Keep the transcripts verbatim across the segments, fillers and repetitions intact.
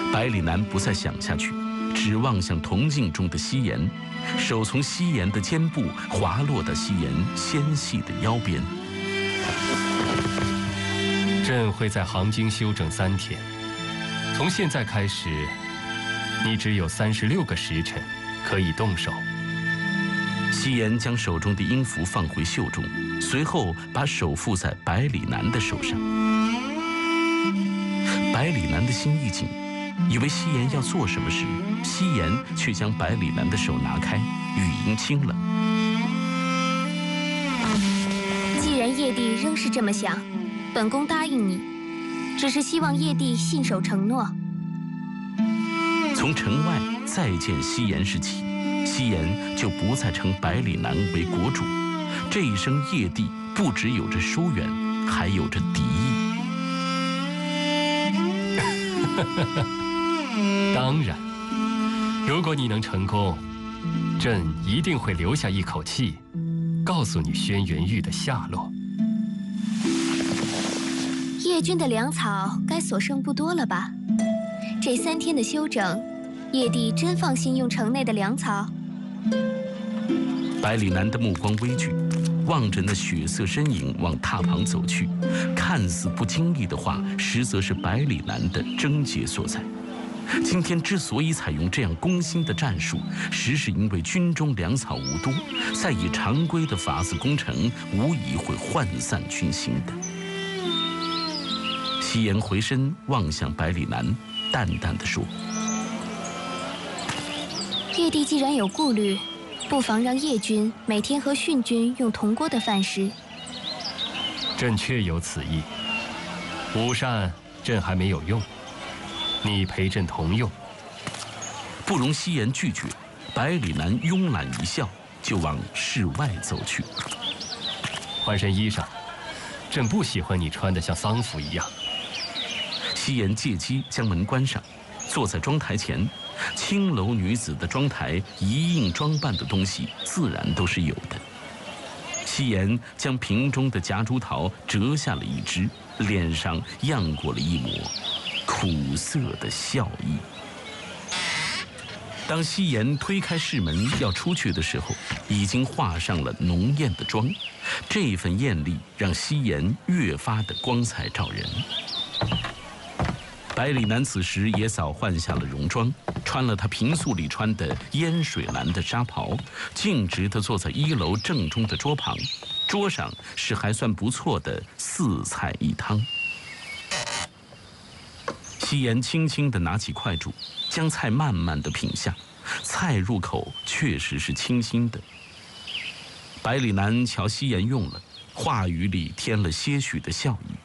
百里南不再想下去，只望向铜镜中的夕颜，手从夕颜的肩部滑落到夕颜纤细的腰边。 朕会在杭京休整三天，从现在开始，你只有三十六个时辰可以动手。 夕颜将手中的音符放回袖中，随后把手附在百里南的手上。百里南的心一紧，以为夕颜要做什么时，夕颜却将百里南的手拿开，语音轻冷：“ 既然叶帝仍是这么想，本宫答应你，只是希望叶帝信守承诺。” 从城外再见夕颜时起，夕颜就不再称百里南为国主，这一声叶帝不只有着疏远，还有着敌意。 当然，如果你能成功，朕一定会留下一口气，告诉你轩辕玉的下落。 叶军的粮草该所剩不多了吧？这三天的休整，叶帝真放心用城内的粮草？ 百里南的目光微聚，望着那血色身影往榻旁走去，看似不经意的话，实则是百里南的症结所在。今天之所以采用这样攻心的战术，实是因为军中粮草无多，再以常规的法子攻城，无疑会涣散军心的。夕颜回身望向百里南，淡淡的说：“ 叶帝既然有顾虑，不妨让叶军每天和训军用同锅的饭食。” 朕确有此意。午膳朕还没有用，你陪朕同用。 不容夕颜拒绝，百里南慵懒一笑，就往室外走去。 换身衣裳，朕不喜欢你穿得像丧服一样。 夕颜借机将门关上，坐在妆台前。青楼女子的妆台，一应装扮的东西自然都是有的。夕颜将瓶中的夹竹桃折下了一枝，脸上漾过了一抹苦涩的笑意。当夕颜推开室门要出去的时候，已经化上了浓艳的妆，这份艳丽让夕颜越发的光彩照人。百里南此时也早换下了戎装，穿了他平素里穿的烟水蓝的纱袍，径直地坐在一楼正中的桌旁，桌上是还算不错的四菜一汤。夕颜轻轻地拿起筷箸，将菜慢慢地品下，菜入口确实是清新的。百里南瞧夕颜用了，话语里添了些许的笑意。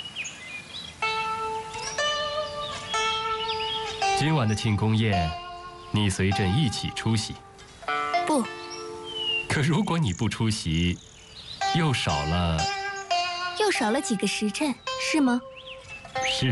今晚的庆功宴，你随朕一起出席。 不。 可如果你不出席，又少了…… 又少了几个时辰，是吗？ 是。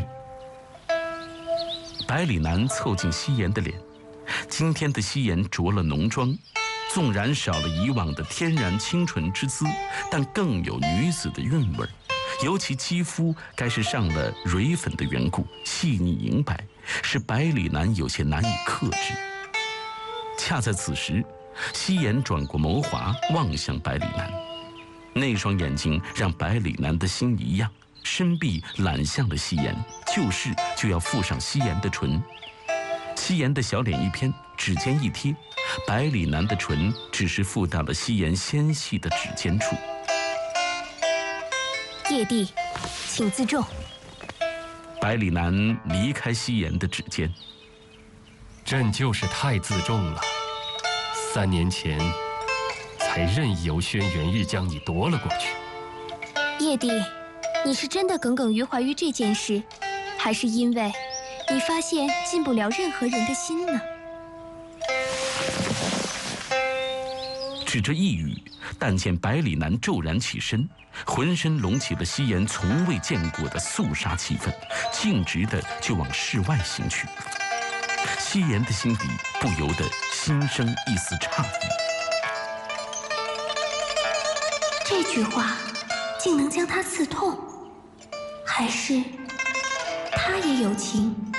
百里南凑近夕颜的脸，今天的夕颜着了浓妆，纵然少了以往的天然清纯之姿，但更有女子的韵味儿。尤其肌肤该是上了蕊粉的缘故，细腻莹白，使百里南有些难以克制。恰在此时，夕颜转过眸华，望向百里南，那双眼睛让百里南的心一样，伸臂揽向了夕颜，就是就要附上夕颜的唇。夕颜的小脸一偏，指尖一贴，百里南的唇只是附到了夕颜纤细的指尖处。 叶帝，请自重。 百里南离开夕颜的指尖。 朕就是太自重了，三年前才任由轩辕玉将你夺了过去。 叶帝，你是真的耿耿于怀于这件事，还是因为你发现进不了任何人的心呢？ 只这一语，但见百里南骤然起身，浑身隆起了夕颜从未见过的肃杀气氛，径直的就往室外行去。夕颜的心底不由得心生一丝诧异。 这句话竟能将他刺痛，还是他也有情？